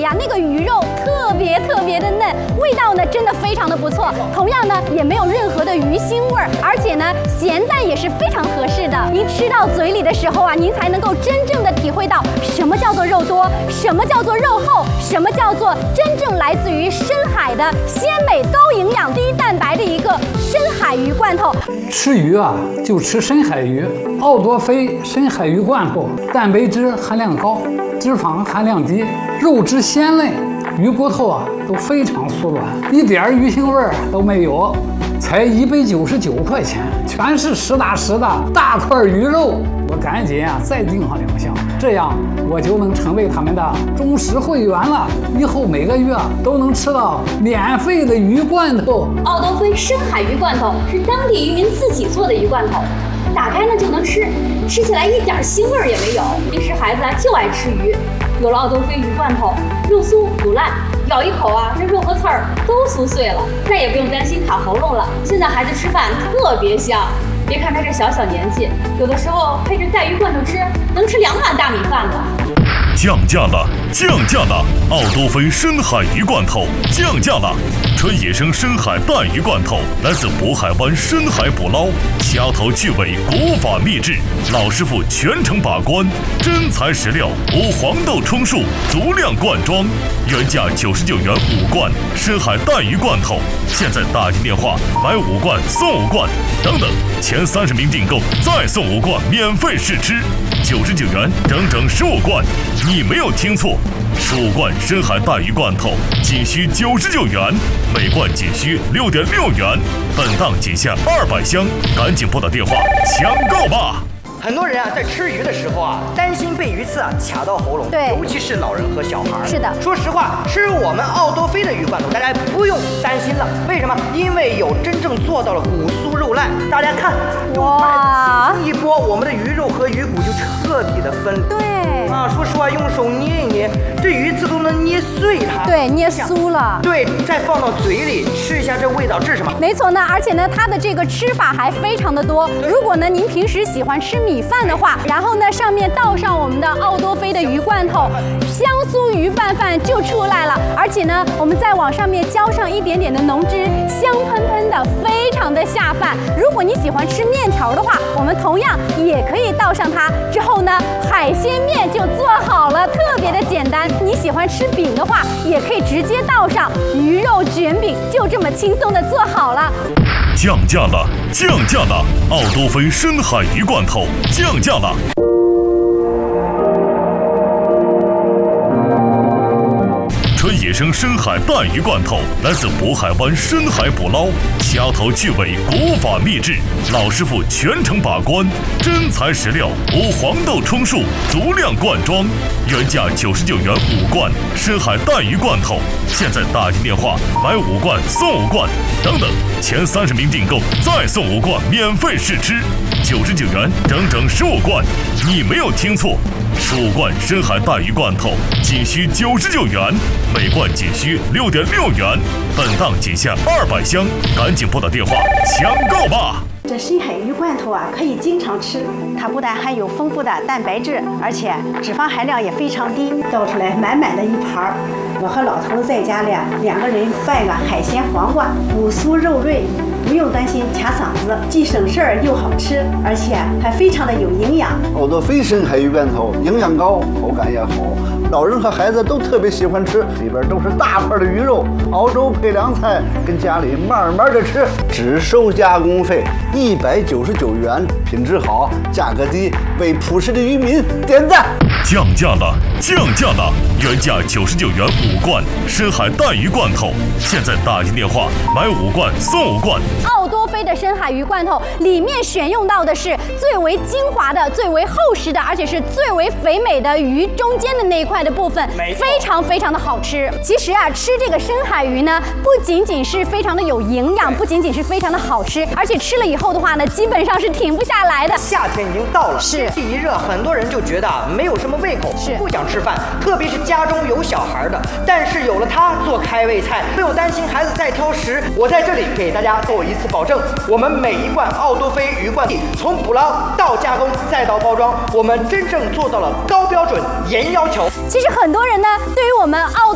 呀，那个鱼肉特别的嫩，味道呢真的非常的不错。同样呢，也没有任何的鱼腥味儿，而且呢，咸淡也是非常合适的。您吃到嘴里的时候啊，您才能够真正的体会到什么叫做肉多，什么叫做肉厚，什么叫做真正来自于深海的鲜美、高营养、低蛋白的一个深海鱼罐头。 吃鱼啊，就吃深海鱼。奥多菲深海鱼罐头，蛋白质含量高，脂肪含量低，肉质鲜嫩，鱼骨头啊都非常酥软，一点鱼腥味儿都没有，才199块钱，全是实打实的大块鱼肉。我赶紧啊再订上2箱，这样我就能成为他们的忠实会员了。以后每个月都能吃到免费的鱼罐头。 奥多菲深海鱼罐头是当地渔民自己做的鱼罐头，打开呢就能吃，吃起来一点腥味也没有。平时孩子啊就爱吃鱼，有了奥多菲鱼罐头，肉酥不烂，咬一口啊，这肉和刺儿都酥碎了，再也不用担心卡喉咙了。现在孩子吃饭特别香，别看他这小年纪，有的时候配着带鱼罐头吃，能吃2碗大米饭呢。 降价了，降价了！奥多菲深海鱼罐头降价了，纯野生深海带鱼罐头，来自渤海湾深海捕捞，掐头去尾，古法秘制，老师傅全程把关，真材实料，无黄豆充数，足量罐装，原价99元5罐，深海带鱼罐头，现在打进电话买5罐送5罐，等等，前30名订购再送5罐免费试吃，99元整整15罐。你没有听错，15罐深海带鱼罐头仅需99元，每罐仅需6.6元，本档仅限200箱，赶紧拨打电话抢购吧！ 很多人啊，在吃鱼的时候啊，担心被鱼刺啊卡到喉咙， 对， 尤其是老人和小孩。 是的， 说实话，吃我们奥多菲的鱼罐头，大家不用担心了。为什么？因为有真正做到了骨酥肉烂。大家看， 哇， 一拨，我们的鱼肉和鱼骨就彻底的分离。 对啊，说实话，用手捏一捏，这鱼刺都能捏碎它。 对，捏酥了。 对，再放到嘴里吃一下，这味道，这是什么？ 没错呢，而且呢，它的这个吃法还非常的多。如果呢，您平时喜欢吃米饭的话，然后呢，上面倒上我们的奥多菲的鱼罐头，香酥鱼拌饭就出来了。而且呢，我们再往上面浇上一点点的浓汁，香喷喷的，非常的下饭。如果你喜欢吃面条的话，我们同样也可以倒上它。之后呢，海鲜面就做好了，特别的简单。你喜欢吃饼的话，也可以直接倒上鱼肉卷饼，就这么轻松的做好了。 降价了，降价了！奥多菲深海鱼罐头降价了。纯野生深海带鱼罐头，来自渤海湾深海捕捞，掐头去尾，古法秘制，老师傅全程把关，真材实料，无黄豆充数，足量罐装，原价99元5罐，深海带鱼罐头，现在打进电话买5罐送5罐，等等，前30名订购再送5罐免费试吃，99元整整15罐，你没有听错，15罐深海带鱼罐头仅需99元，每罐仅需6.6元，本档仅限200箱，赶紧拨打电话抢购吧！ 这深海鱼罐头啊，可以经常吃，它不但含有丰富的蛋白质，而且脂肪含量也非常低。倒出来满满的一盘，我和老头子在家里2个人拌个海鲜黄瓜，骨酥肉润，不用担心卡嗓子，既省事儿又好吃，而且还非常的有营养。 奥多菲深海鱼罐头营养高，口感也好，老人和孩子都特别喜欢吃，里边都是大块的鱼肉，熬粥配凉菜，跟家里慢慢的吃，只收加工费199元，品质好，价格低，为朴实的渔民点赞。 降价了，降价了！原价99元5罐深海带鱼罐头，现在打进电话买5罐送5罐。 奥多菲的深海鱼罐头里面选用到的是最为精华的、最为厚实的，而且是最为肥美的鱼中间的那一块的部分，非常的好吃。其实啊，吃这个深海鱼呢，不仅仅是非常的有营养，不仅仅是非常的好吃，而且吃了以后的话呢，基本上是停不下来的。 夏天已经到了， 是天气一热，很多人就觉得没有什么胃口， 是不想吃饭，特别是家中有小孩的。但是有了它做开胃菜，不用担心孩子再挑食。我在这里给大家做一次保证，我们每一罐奥多菲鱼罐从捕捞到加工再到包装，我们真正做到了高标准、严要求。 其实很多人呢，对于我们奥